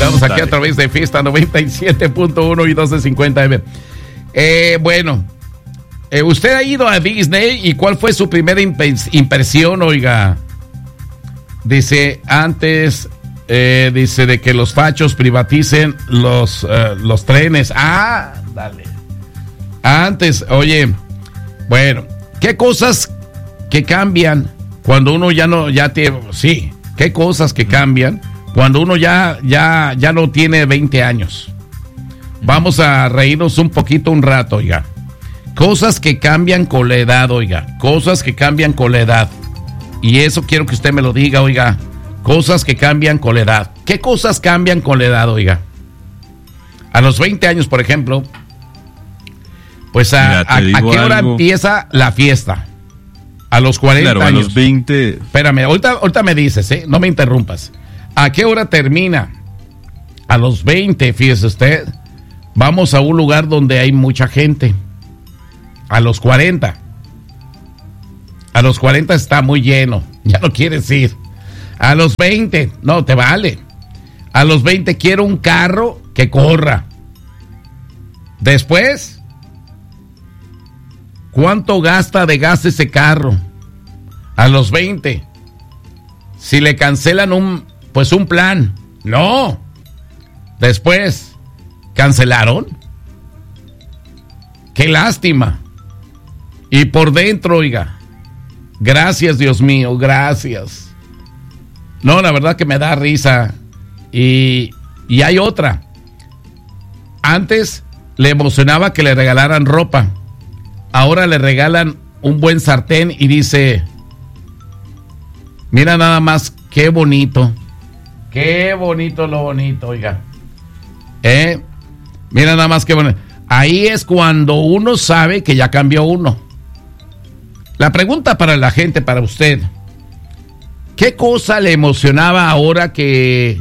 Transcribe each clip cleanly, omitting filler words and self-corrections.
Continuamos aquí a través de Fiesta 97.1 y 1250 M. Bueno, usted ha ido a Disney y ¿cuál fue su primera impresión, oiga? Dice, antes, dice de que los fachos privaticen los trenes. Ah, dale. Antes, oye, bueno, ¿qué cosas que cambian cuando uno ya tiene, sí, qué cosas que cambian cuando uno ya no tiene 20 años? Vamos a reírnos un poquito un rato, oiga. Cosas que cambian con la edad, oiga. Cosas que cambian con la edad. Y eso quiero que usted me lo diga, oiga. Cosas que cambian con la edad. ¿Qué cosas cambian con la edad, oiga? A los 20 años, por ejemplo, pues ¿a qué hora empieza la fiesta? A los 40 años. A los 20. Espérame, ahorita me dices, no me interrumpas. ¿A qué hora termina? A los 20, fíjese usted. Vamos a un lugar donde hay mucha gente. A los 40. A los 40 está muy lleno. Ya no quieres ir. A los 20, no te vale. A los 20 quiero un carro que corra. Después, ¿cuánto gasta de gas ese carro? A los 20. Si le cancelan un plan. No. Después, ¿cancelaron? Qué lástima. Y por dentro, oiga, gracias Dios mío, gracias. No, la verdad que me da risa. Y hay otra. Antes le emocionaba que le regalaran ropa. Ahora le regalan un buen sartén y dice, mira nada más, qué bonito. Qué bonito lo bonito, oiga. Mira nada más qué bonito. Ahí es cuando uno sabe que ya cambió uno. La pregunta para la gente, para usted, ¿qué cosa le emocionaba ahora que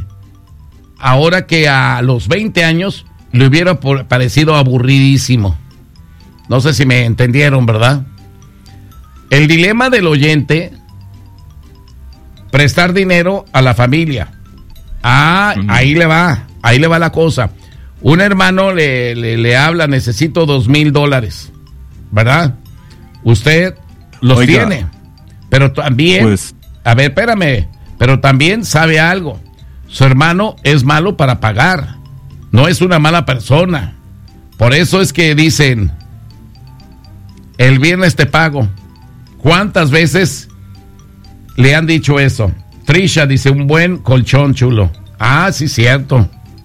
a los 20 años le hubiera parecido aburridísimo? No sé si me entendieron, ¿verdad? El dilema del oyente, prestar dinero a la familia. Ahí le va la cosa. Un hermano le habla, necesito $2,000, ¿verdad? Usted los tiene, pero también, pues, a ver, espérame, pero también sabe algo. Su hermano es malo para pagar, no es una mala persona. Por eso es que dicen, el viernes te pago. ¿Cuántas veces le han dicho eso? Trisha dice, un buen colchón chulo. Ah, sí, cierto.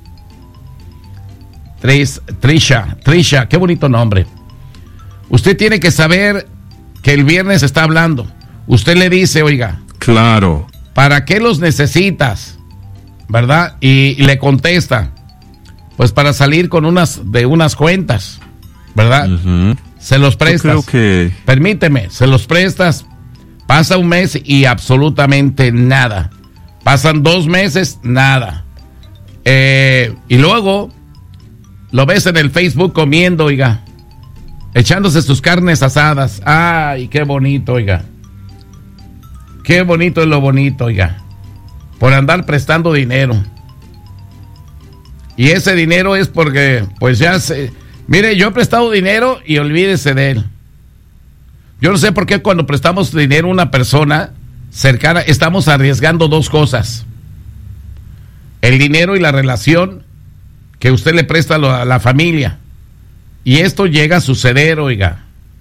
Trisha, qué bonito nombre. Usted tiene que saber que el viernes está hablando. Usted le dice, oiga, claro, ¿para qué los necesitas? ¿Verdad? Y le contesta, pues para salir con unas cuentas, ¿verdad? Uh-huh. Se los prestas. Permíteme, se los prestas. Pasa un mes y absolutamente nada. Pasan 2 meses, nada. Y luego lo ves en el Facebook comiendo, oiga, echándose sus carnes asadas. Ay, qué bonito, oiga. Qué bonito es lo bonito, oiga. Por andar prestando dinero. Y ese dinero es porque, pues ya se... Mire, yo he prestado dinero y olvídese de él. Yo no sé por qué cuando prestamos dinero a una persona cercana, estamos arriesgando 2 cosas. El dinero y la relación que usted le presta a la familia. Y esto llega a suceder, oiga.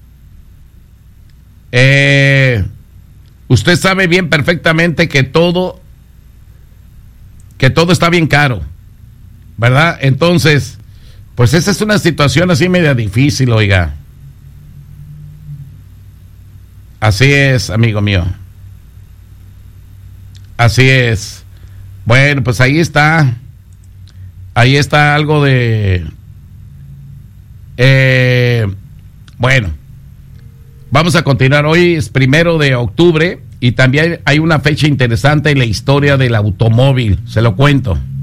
Usted sabe bien perfectamente que todo está bien caro, ¿verdad? Entonces, pues esa es una situación así media difícil, oiga. Así es, amigo mío. Así es. Bueno, pues ahí está algo de... bueno, vamos a continuar. Hoy es 1 de octubre y también hay una fecha interesante en la historia del automóvil. Se lo cuento.